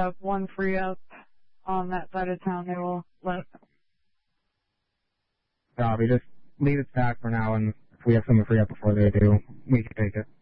have one free up on that side of town, they will let. Copy. Just leave it stacked for now, and if we have someone free up before they do, we can take it.